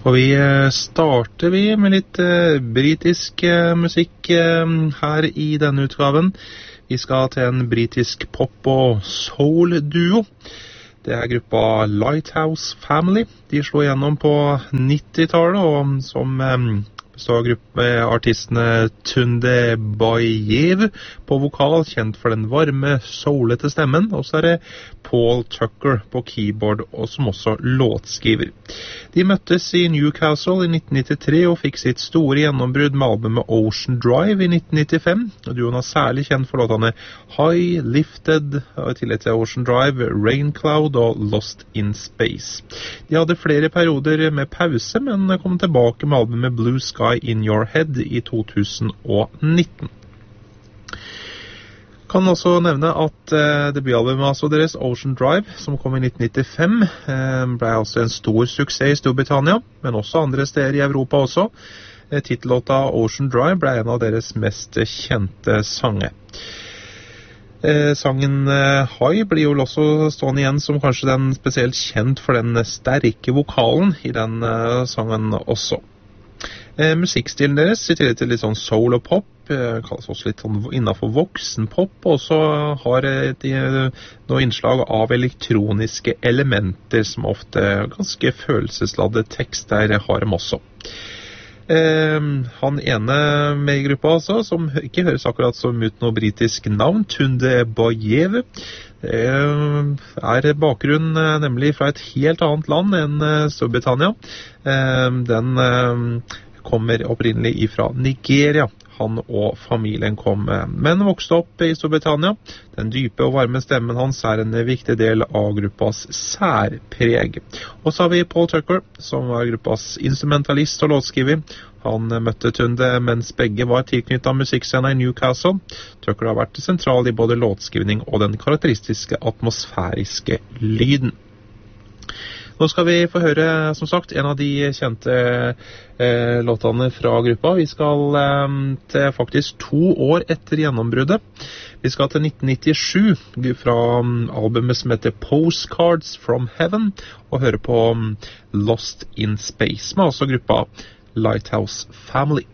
Og vi starter med litt britisk musikk her i denne utgaven. Vi skal til en britisk pop- og soul-duo. Det gruppa Lighthouse Family. De slo gjennom på 90-tallet, og som består artistene Tunde Bayev på vokal, kjent for den varme, soulete stemmen, og så det Paul Tucker på keyboard, og som også låtskriver. De møttes i Newcastle i 1993 og fikk sitt store gjennombrudd med albumet Ocean Drive i 1995, og duoen er særlig kjent for låtene High, Lifted, og i tillegg til Ocean Drive, Rain Cloud og Lost in Space. De hadde flere perioder med pause, men kom tilbake med albumet Blue Sky in Your Head i 2019. Kan også nevne at debutalbumet altså deres, Ocean Drive, som kom i 1995, ble altså en stor suksess i Storbritannia, men også andre steder i Europa også. Titellåta Ocean Drive ble en av deres mest kjente sanger. Sangen High blir jo også stående igjen som kanskje den spesielt kjent for den sterke vokalen i den sangen også. Musikkstilen deres, i tillegg til litt sånn soul og pop, kalles også litt sånn innenfor voksenpop, og så har de noe innslag av elektroniske elementer, som ofte ganske følelsesladde tekster har dem også. Han ene med i gruppa altså, som ikke høres akkurat som ut noe britisk navn, Tunde Bayev, bakgrunn nemlig fra et helt annet land enn Storbritannia. Den kommer opprinnelig fra Nigeria. Han og familien kom, men vokste opp i Storbritannia. Den dype og varme stemmen hans en viktig del av gruppas særpreg. Og så har vi Paul Tucker, som var gruppas instrumentalist og låtskriver. Han møtte Tunde mens begge var tilknyttet musikkscenen i Newcastle. Tucker har vært sentral i både låtskrivning og den karakteristiske atmosfæriske lyden. Nå skal vi få høre, som sagt, en av de kjente låtene fra gruppa. Vi skal til faktisk 2 år etter gjennombruddet. Vi skal til 1997 fra albumet som heter Postcards from Heaven, og høre på Lost in Space, med også gruppa Lighthouse Family.